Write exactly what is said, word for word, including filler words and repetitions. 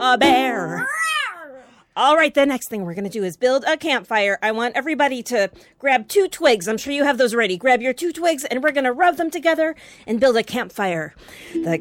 a bear. All right, the next thing we're going to do is build a campfire. I want everybody to grab two twigs. I'm sure you have those ready. Grab your two twigs, and we're going to rub them together and build a campfire. The